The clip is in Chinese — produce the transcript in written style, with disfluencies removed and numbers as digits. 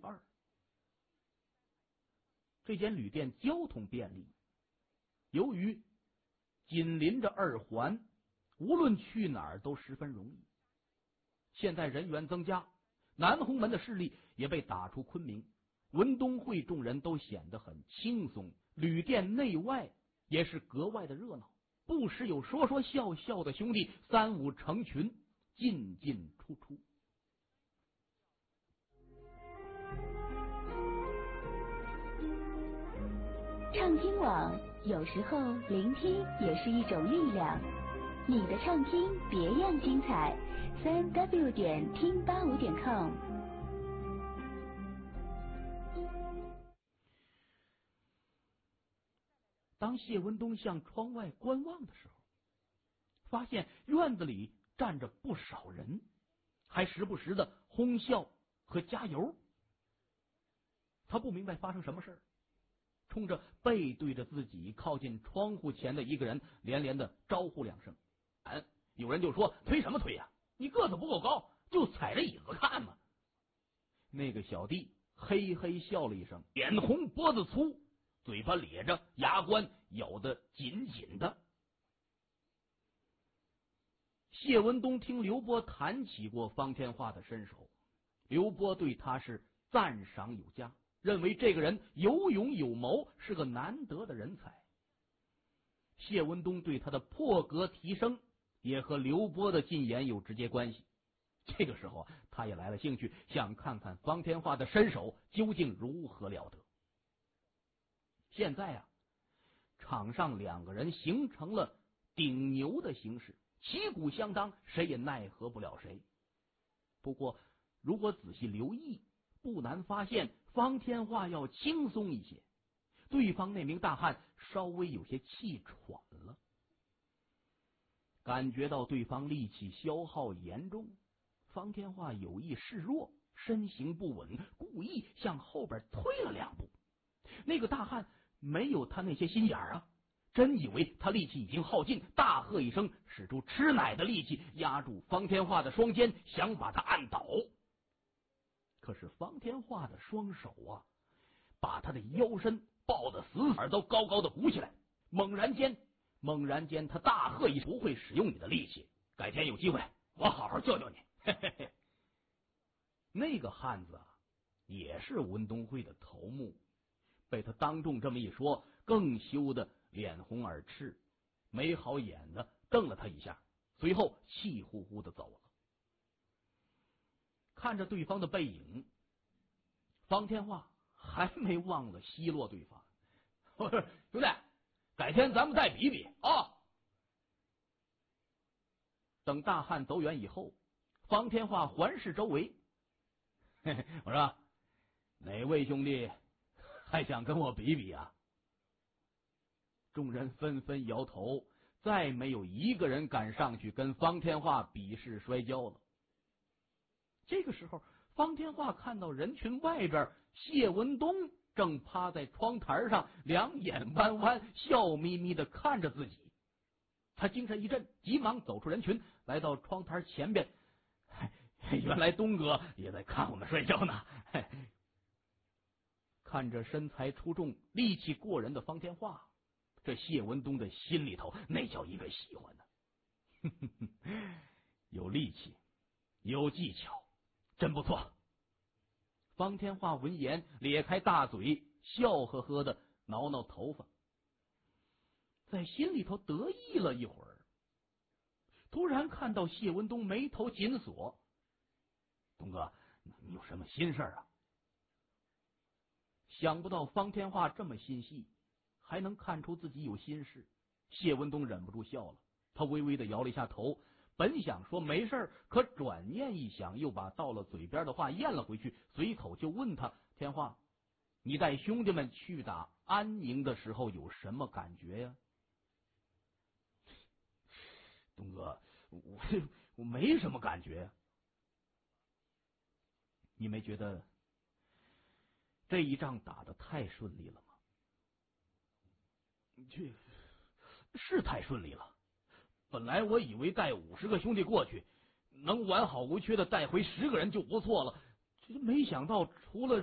2。这间旅店交通便利，由于紧邻着2环，无论去哪儿都十分容易。现在人员增加，南红门的势力也被打出昆明，文东会众人都显得很轻松，旅店内外也是格外的热闹，不时有说说笑笑的兄弟3、5成群，进进出出。 畅听网，有时候聆听也是一种力量。你的畅听别样精彩，3w 点听85点 com。 当谢文东向窗外观望的时候，发现院子里站着不少人，还时不时的哄笑和加油。他不明白发生什么事，冲着背对着自己靠近窗户前的一个人连连的招呼2声。有人就说：“推什么推呀？你个子不够高，就踩着椅子看嘛。”那个小弟嘿嘿笑了一声，脸红脖子粗，嘴巴咧着，牙关咬得紧紧的。谢文东听刘波谈起过方天画的身手，刘波对他是赞赏有加，认为这个人有勇有谋，是个难得的人才。谢文东对他的破格提升也和刘波的进言有直接关系。这个时候他也来了兴趣，想看看方天画的身手究竟如何了得。现在场上2个人形成了顶牛的形势，旗鼓相当，谁也奈何不了谁。不过如果仔细留意，不难发现方天画要轻松一些，对方那名大汉稍微有些气喘了。感觉到对方力气消耗严重，方天画有意示弱，身形不稳，故意向后边退了2步。那个大汉没有他那些心眼真以为他力气已经耗尽，大喝一声，使出吃奶的力气压住方天画的双肩，想把他按倒。可是方天画的双手把他的腰身抱得死死，都高高的鼓起来。猛然间他大喝一声：“不会使用你的力气，改天有机会我好好教教你。”嘿嘿嘿。那个汉子也是文东会的头目，被他当众这么一说，更羞得脸红耳赤，没好眼的瞪了他一下，随后气呼呼的走了。看着对方的背影，方天画还没忘了奚落对方：“我说兄弟，改天咱们再比比啊！”等大汉走远以后，方天画环视周围，嘿嘿，我说哪位兄弟还想跟我比比啊？众人纷纷摇头，再没有一个人敢上去跟方天画比试摔跤了。这个时候，方天画看到人群外边谢文东正趴在窗台上，两眼弯弯，笑眯眯的看着自己。他精神一振，急忙走出人群，来到窗台前边。原来东哥也在看我们摔跤呢。看着身材出众、力气过人的方天画，这谢文东的心里头那叫一个喜欢呢。有力气，有技巧，真不错。方天画闻言咧开大嘴，笑呵呵的挠挠头发，在心里头得意了一会儿，突然看到谢文东眉头紧锁：“东哥，你有什么心事啊？”想不到方天画这么心细，还能看出自己有心事。谢文东忍不住笑了，他微微的摇了一下头，本想说没事，可转念一想，又把到了嘴边的话咽了回去，随口就问他：“天画，你带兄弟们去打安宁的时候有什么感觉呀？”“东哥，我没什么感觉。”“你没觉得这一仗打得太顺利了吗？”“这是太顺利了，本来我以为带50个兄弟过去，能完好无缺的带回10个人就不错了，这没想到除了